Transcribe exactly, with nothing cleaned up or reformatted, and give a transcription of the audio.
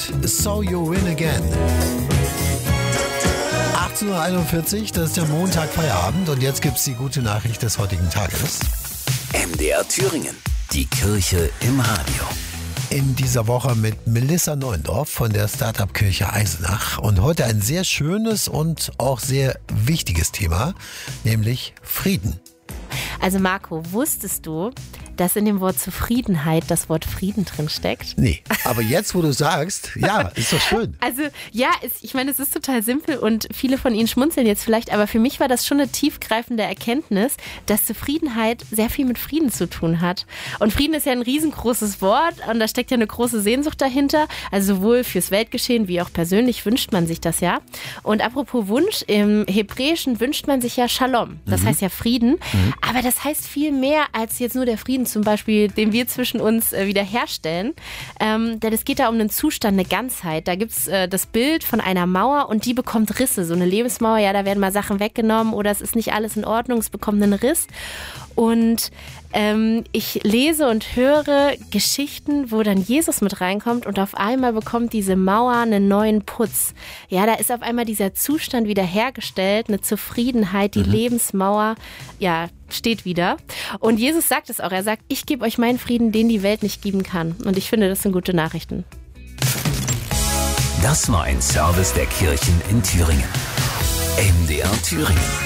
So You Win Again. achtzehn Uhr einundvierzig, das ist der Montag, Feierabend und jetzt gibt's die gute Nachricht des heutigen Tages. M D R Thüringen, die Kirche im Radio. In dieser Woche mit Melissa Neuendorf von der Startup-Kirche Eisenach und heute ein sehr schönes und auch sehr wichtiges Thema, nämlich Frieden. Also Marco, wusstest du, dass in dem Wort Zufriedenheit das Wort Frieden drin steckt? Nee, aber jetzt, wo du sagst, ja, ist doch schön. Also ja, es, ich meine, es ist total simpel und viele von Ihnen schmunzeln jetzt vielleicht, aber für mich war das schon eine tiefgreifende Erkenntnis, dass Zufriedenheit sehr viel mit Frieden zu tun hat. Und Frieden ist ja ein riesengroßes Wort und da steckt ja eine große Sehnsucht dahinter. Also sowohl fürs Weltgeschehen wie auch persönlich wünscht man sich das ja. Und apropos Wunsch, im Hebräischen wünscht man sich ja Shalom. Das mhm. heißt ja Frieden. Mhm. Aber das heißt viel mehr als jetzt nur der Frieden zum Beispiel, den wir zwischen uns äh, wiederherstellen. Ähm, denn es geht da um einen Zustand, eine Ganzheit. Da gibt es äh, das Bild von einer Mauer und die bekommt Risse. So eine Lebensmauer, ja, da werden mal Sachen weggenommen oder es ist nicht alles in Ordnung, es bekommt einen Riss. Und ähm, ich lese und höre Geschichten, wo dann Jesus mit reinkommt und auf einmal bekommt diese Mauer einen neuen Putz. Ja, da ist auf einmal dieser Zustand wiederhergestellt, eine Zufriedenheit, die mhm. Lebensmauer, ja, steht wieder. Und Jesus sagt es auch, er sagt, ich gebe euch meinen Frieden, den die Welt nicht geben kann. Und ich finde, das sind gute Nachrichten. Das war ein Service der Kirchen in Thüringen. M D R Thüringen.